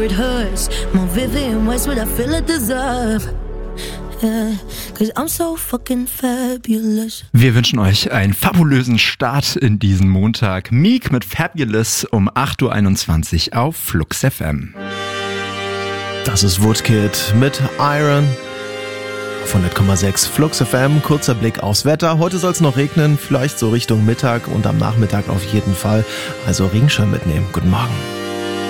it hurts. More Vivian Westwood, I feel I deserve. Yeah, 'cause I'm so fucking fabulous. Wir wünschen euch einen fabulösen Start in diesen Montag. Meek mit Fabulous um 8.21 Uhr auf Flux FM. Das ist Woodkid mit Iron. Auf 100,6 Flux FM. Kurzer Blick aufs Wetter. Heute soll es noch regnen, vielleicht so Richtung Mittag und am Nachmittag auf jeden Fall. Also Regenschirm mitnehmen. Guten Morgen.